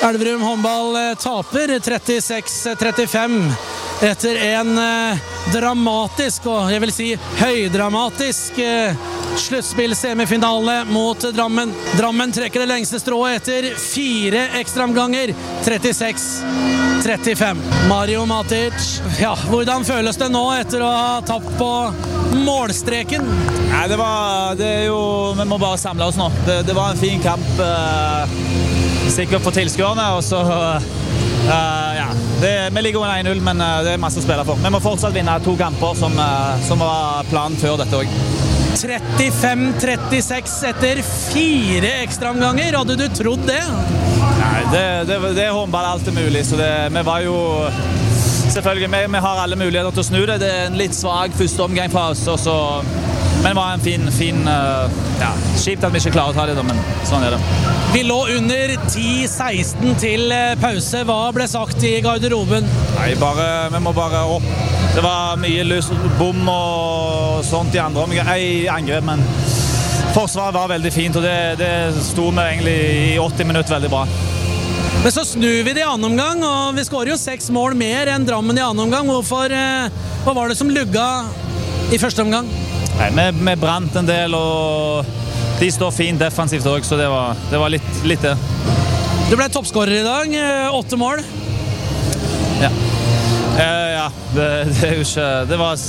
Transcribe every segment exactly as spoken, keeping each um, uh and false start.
Elverum håndball taper trettiseks trettifem etter en eh, dramatisk, og jeg vil si høydramatisk eh, sluttspill-semifinale mot Drammen. Drammen trekker det lengste strået etter fire ekstraomganger, trettiseks trettifem. Mario Matic, ja, hvordan føles det nå etter å ha tapt på målstreken? Nei, det var, det er jo, vi må bare samle oss nå. Det, det var en fin kamp, eh, sikkert for tilskuerne, og så, eh, ja, det, vi ligger under en null, men eh, det er masse å spille for. Vi må fortsatt vinne to kamper som, eh, som var planen før dette også. trettifem trettiseks etter fire ekstraomganger, hadde du trodd det? Nei, det, det, det er håndball alt er mulig, så det, vi var jo selvfølgelig, vi, vi har alle muligheter til å snu det. Det er en litt svag første omgang fra oss, og så, men det var en fin, fin ja, kjipt at vi ikke klarer å ta det, men sånn er det. Vi lå under ti seksten til pause. Hva ble sagt i garderoben? Nei, bare, vi må bare opp. Det var mye lys, bom og sånt i andre omgang, i angrep, men forsvaret var veldig fint, og det, det sto vi egentlig i åtti minutter veldig bra. Men så snur vi det i annen omgang, og vi skårer jo seks mål mer enn Drammen i annen omgang. Hvorfor, eh, hva var det som lugga i første omgang? Nei, vi, vi brant en del, og de står fint defensivt også, så det var, det var litt, litt det. Du ble toppskårer i dag, åtte mål. Ja, eh, ja det, det er jo ikke, det var,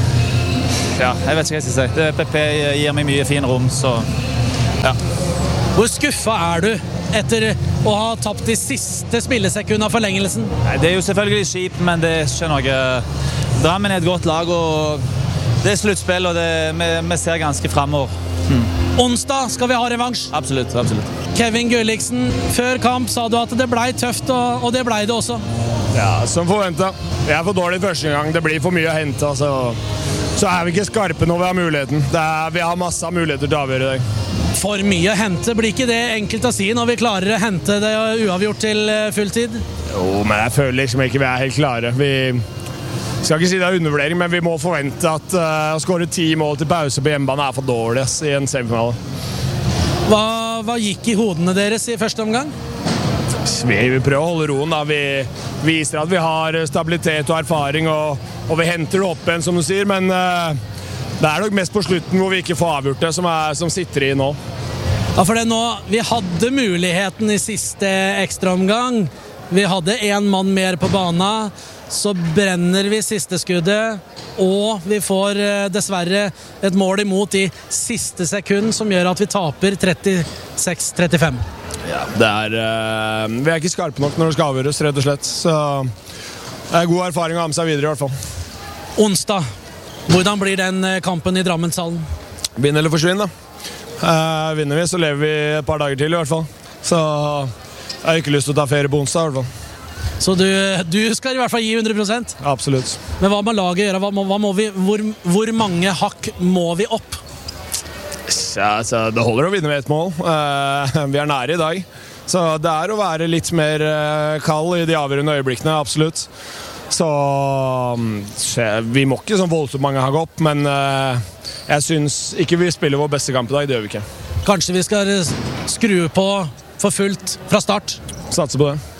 ja, jeg vet ikke hva jeg skal si. Det, P P gir meg mye fin rom, så ja. Hvor skuffa er du etter å ha tapt de siste spillesekundene av forlengelsen? Nei, det er jo selvfølgelig kjipt, men det er ikke noe. Drammen er et godt lag, og det er sluttspill, og det, vi, vi ser ganske fremover. Hmm. Onsdag skal vi ha revansj. Absolutt, absolutt. Kevin Gulliksen, før kamp sa du at det ble tøft, og, og det ble det også. Ja, som forventet. Jeg er for dårlig første gang. Det blir for mye å hente, så, så er vi ikke skarpe når vi har muligheten. Det er, vi har masse muligheter til å avgjøre i dag. For mye å hente, blir ikke det enkelt å si når vi klarer å hente det uavgjort til fulltid? Jo, men jeg føler liksom ikke vi er helt klare. Vi skal ikke si det er undervurdering, men vi må forvente at uh, å skåre ti mål til pause på hjemmebane er for dårlig i en semifinale. Hva, hva gikk i hodene deres i første omgang? Vi vil prøve å holde roen. Da. Vi viser at vi har stabilitet og erfaring, og, og vi henter det opp igjen, som du sier, men uh, det er nok mest på slutten hvor vi ikke får avgjort det, som, er, som sitter i nå. Ja, for det nå, vi hadde muligheten i siste ekstraomgang. Vi hadde en mann mer på banen, så brenner vi siste skuddet, og vi får dessverre et mål imot i siste sekund, som gjør at vi taper trettiseks trettifem. Ja, det er, uh, vi er ikke skarpe nok når det skal avgjøres, rett og slett. Så det er god erfaring å ha med seg videre i hvert fall. Onsdag, hvordan blir den kampen i Drammenshallen? Vinn eller forsvinn, da. Uh, vinner vi, så lever vi et par dager til i hvert fall. Så jeg har ikke lyst til å ta ferie på onsdag i hvert fall. Så du, du skal i hvert fall gi hundre prosent? Absolutt. Men hva må laget gjøre? Hva må, hva må vi, hvor, hvor mange hakk må vi opp? Ja, så det holder å vinne med et mål. Uh, vi er nære i dag. Så det er å være litt mer uh, kald i de avgjørende øyeblikkene, absolutt. Så vi må ikke sånn voldsomt mange hakk opp, men uh, jeg synes ikke vi spiller vår beste kamp i dag, det gjør vi ikke. Kanskje vi skal skru på for fullt fra start? Satser på det.